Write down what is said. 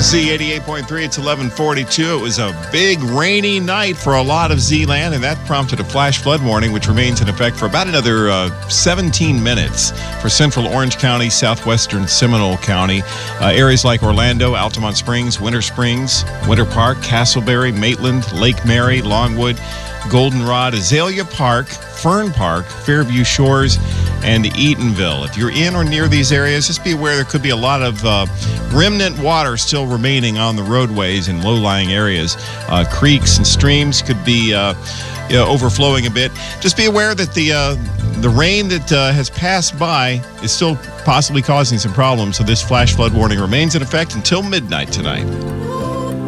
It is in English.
Z88.3, it's 11:42. It was a big rainy night for a lot of Z-land, and that prompted a flash flood warning, which remains in effect for about another 17 minutes for central Orange County, southwestern Seminole County. Areas like Orlando, Altamont Springs, Winter Park, Castleberry, Maitland, Lake Mary, Longwood, Goldenrod, Azalea Park, Fern Park, Fairview Shores, and Eatonville. If you're in or near these areas, just be aware there could be a lot of remnant water still remaining on the roadways in low-lying areas. Creeks and streams could be overflowing a bit. Just be aware that the rain that has passed by is still possibly causing some problems, so this flash flood warning remains in effect until midnight tonight.